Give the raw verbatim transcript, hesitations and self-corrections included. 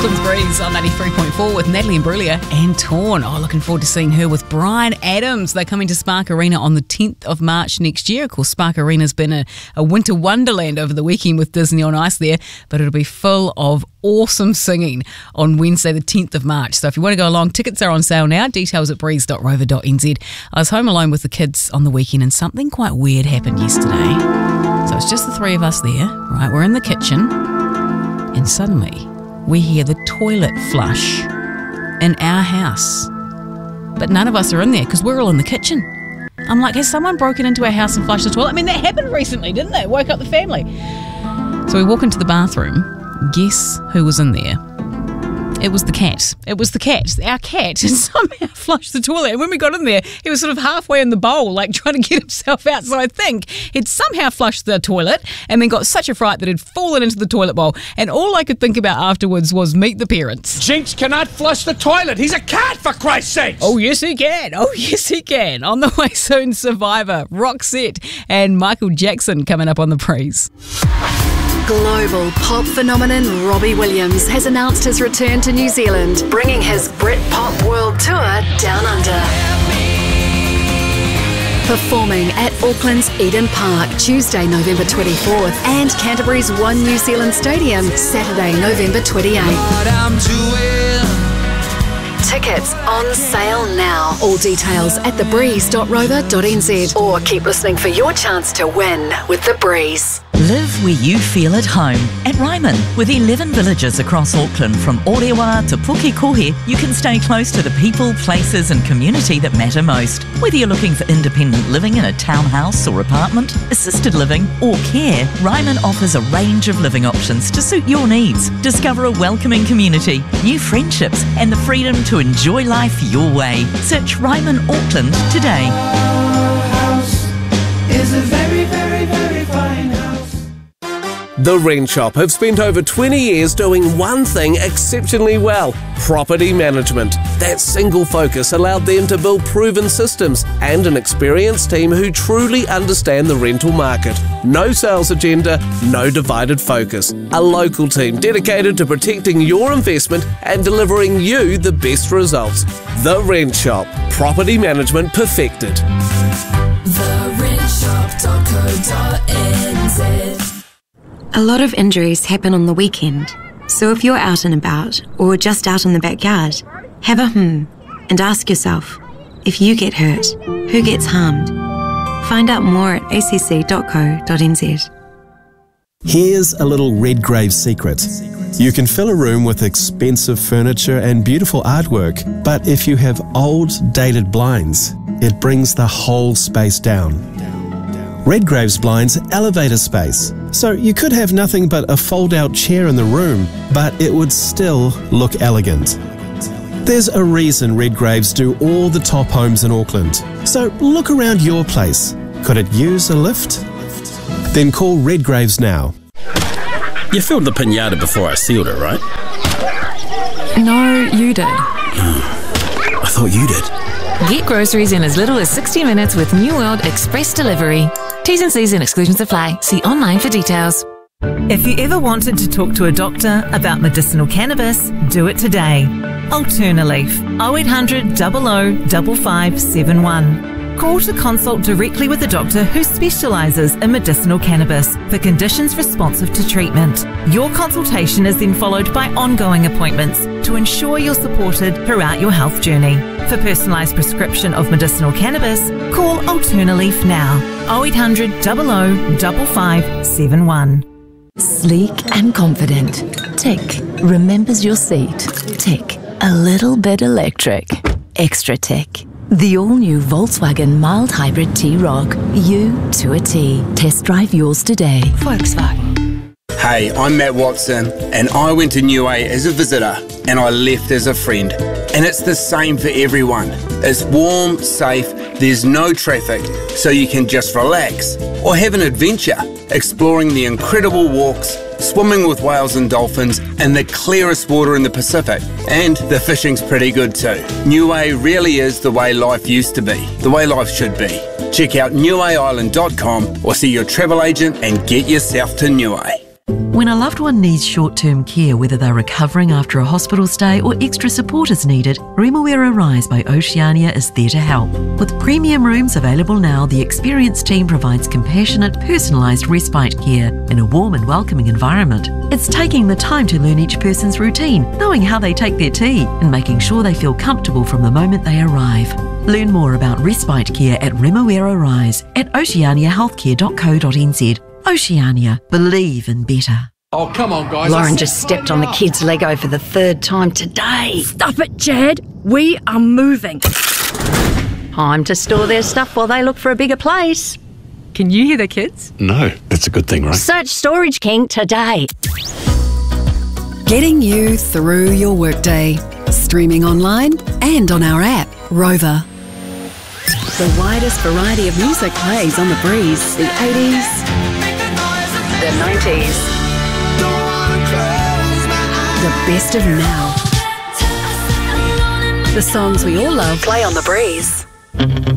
Auckland's Breeze on ninety-three point four with Natalie Imbruglia and Torn. Oh, looking forward to seeing her with Bryan Adams. They're coming to Spark Arena on the tenth of March next year. Of course, Spark Arena's been a, a winter wonderland over the weekend with Disney on Ice there, but it'll be full of awesome singing on Wednesday the tenth of March. So if you want to go along, tickets are on sale now. Details at breeze dot rover dot n z. I was home alone with the kids on the weekend and something quite weird happened yesterday. So it's just the three of us there, right? We're in the kitchen and suddenly we hear the toilet flush in our house. But none of us are in there because we're all in the kitchen. I'm like, has someone broken into our house and flushed the toilet? I mean, that happened recently, didn't it? Woke up the family. So we walk into the bathroom. Guess who was in there? It was the cat. It was the cat. Our cat somehow flushed the toilet. And when we got in there, he was sort of halfway in the bowl, like trying to get himself out. So I think he'd somehow flushed the toilet and then got such a fright that he'd fallen into the toilet bowl. And all I could think about afterwards was meet the parents. Jinx cannot flush the toilet. He's a cat, for Christ's sake. Oh, yes, he can. Oh, yes, he can. On the way soon, Survivor, Roxette, and Michael Jackson coming up on the Breeze. Global pop phenomenon Robbie Williams has announced his return to New Zealand, bringing his Britpop World Tour down under. Performing at Auckland's Eden Park Tuesday, November twenty-fourth, and Canterbury's One New Zealand Stadium Saturday, November twenty-eighth. Tickets on sale now. All details at the breeze dot rover dot n z, or keep listening for your chance to win with The Breeze. Live where you feel at home. At Ryman, with eleven villages across Auckland, from Orewa to Pukekohe, you can stay close to the people, places and community that matter most. Whether you're looking for independent living in a townhouse or apartment, assisted living or care, Ryman offers a range of living options to suit your needs. Discover a welcoming community, new friendships and the freedom to enjoy life your way. Search Ryman Auckland today. Our house is a very, very, very fine house. The Rent Shop have spent over twenty years doing one thing exceptionally well: property management. That single focus allowed them to build proven systems and an experienced team who truly understand the rental market. No sales agenda, no divided focus. A local team dedicated to protecting your investment and delivering you the best results. The Rent Shop. Property management perfected. the rent shop dot co dot n z. A lot of injuries happen on the weekend, so if you're out and about or just out in the backyard, have a hmm and ask yourself, if you get hurt, who gets harmed? Find out more at a c c dot co dot n z. Here's a little Redgrave secret. You can fill a room with expensive furniture and beautiful artwork, but if you have old, dated blinds, it brings the whole space down. Redgrave's blinds elevate a space, so you could have nothing but a fold-out chair in the room, but it would still look elegant. There's a reason Redgraves do all the top homes in Auckland, so look around your place. Could it use a lift? Then call Redgraves now. You filled the pinata before I sealed it, right? No, you did. I thought you did. Get groceries in as little as sixty minutes with New World Express Delivery. T's and C's and exclusions apply. See online for details. If you ever wanted to talk to a doctor about medicinal cannabis, do it today. Alternaleaf, oh eight hundred, double oh, five five seven one. Call to consult directly with a doctor who specialises in medicinal cannabis for conditions responsive to treatment. Your consultation is then followed by ongoing appointments to ensure you're supported throughout your health journey. For personalised prescription of medicinal cannabis, call Alternaleaf now. oh eight hundred, double oh, five five seven one. Sleek and confident. Tick. Remembers your seat. Tick. A little bit electric. Extra tick. The all-new Volkswagen mild hybrid T-Roc. You to a T. Test drive yours today. Volkswagen. Hey, I'm Matt Watson, and I went to Niue as a visitor, and I left as a friend. And it's the same for everyone. It's warm, safe, there's no traffic, so you can just relax or have an adventure, exploring the incredible walks, swimming with whales and dolphins in the clearest water in the Pacific. And the fishing's pretty good too. Niue really is the way life used to be, the way life should be. Check out niue island dot com or see your travel agent and get yourself to Niue. When a loved one needs short-term care, whether they're recovering after a hospital stay or extra support is needed, Remuera Rise by Oceania is there to help. With premium rooms available now, the experienced team provides compassionate, personalised respite care in a warm and welcoming environment. It's taking the time to learn each person's routine, knowing how they take their tea, and making sure they feel comfortable from the moment they arrive. Learn more about respite care at Remuera Rise at oceania healthcare dot co dot n z. Oceania. Believe in better. Oh, come on, guys. Lauren just stepped on the kids' Lego for the third time today. Stop it, Jad. We are moving. Time to store their stuff while they look for a bigger place. Can you hear the kids? No, that's a good thing, right? Search Storage King today. Getting you through your workday. Streaming online and on our app, Rover. The widest variety of music plays on the breeze. The eighties, the nineties, the best of now. The songs we all love play on the breeze.